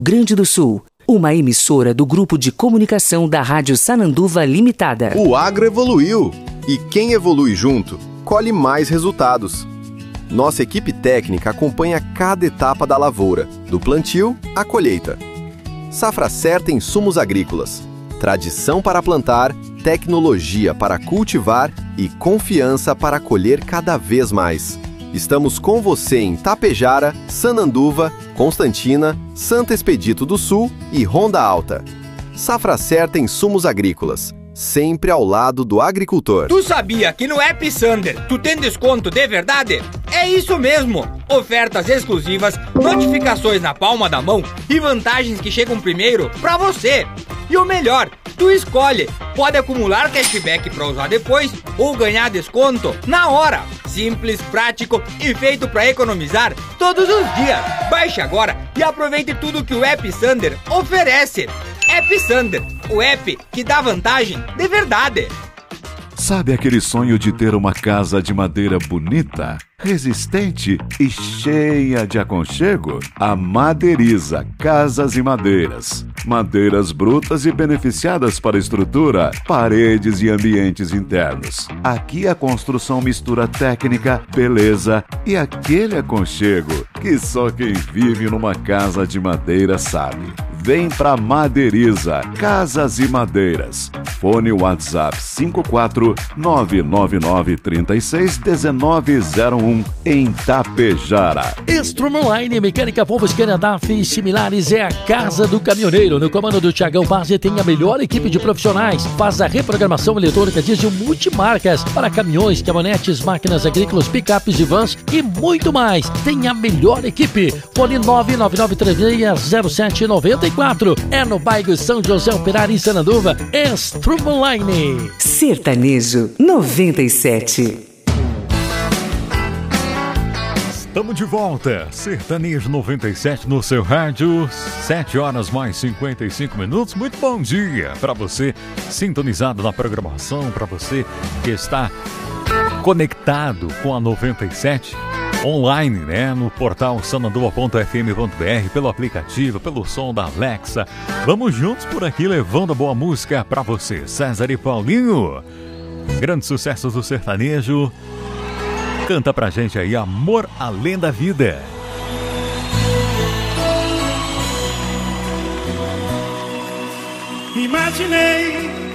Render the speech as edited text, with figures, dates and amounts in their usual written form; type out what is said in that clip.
Grande do Sul, uma emissora do Grupo de Comunicação da Rádio Sananduva Limitada. O agro evoluiu e quem evolui junto, colhe mais resultados. Nossa equipe técnica acompanha cada etapa da lavoura, do plantio à colheita. Safra certa em insumos agrícolas. Tradição para plantar, tecnologia para cultivar e confiança para colher cada vez mais. Estamos com você em Tapejara, Sananduva, Constantina, Santo Expedito do Sul e Ronda Alta. Safra certa em insumos agrícolas, sempre ao lado do agricultor. Tu sabia que no App Sander tu tem desconto de verdade? É isso mesmo! Ofertas exclusivas, notificações na palma da mão e vantagens que chegam primeiro pra você. E o melhor, tu escolhe, pode acumular cashback para usar depois ou ganhar desconto na hora. Simples, prático e feito para economizar todos os dias. Baixe agora e aproveite tudo que o App Sander oferece. App Sander, o app que dá vantagem de verdade. Sabe aquele sonho de ter uma casa de madeira bonita, resistente e cheia de aconchego? A Madeiriza Casas e Madeiras. Madeiras brutas e beneficiadas para estrutura, paredes e ambientes internos. Aqui a construção mistura técnica, beleza e aquele aconchego que só quem vive numa casa de madeira sabe. Vem pra Madeiriza Casas e Madeiras. Fone WhatsApp 54999361901 em Tapejara. Strumline Mecânica Povos Canadá e similares é a casa do caminhoneiro. No comando do Thiagão Base tem a melhor equipe de profissionais. Faz a reprogramação eletrônica diesel multimarcas para caminhões, caminhonetes, máquinas agrícolas, picapes e vans e muito mais. Tem a melhor equipe. Fone 999360794. É no bairro São José Operário em Sananduva. Strumline. Sertanejo 97. Estamos de volta, Sertanejo 97 no seu rádio, 7 horas mais 55 minutos. Muito bom dia para você sintonizado na programação, para você que está conectado com a 97 online, né, no portal sananduva.fm.br, pelo aplicativo, pelo som da Alexa. Vamos juntos por aqui levando a boa música para você. César e Paulinho, grandes sucessos do sertanejo. Canta pra gente aí, Amor Além da Vida. Imaginei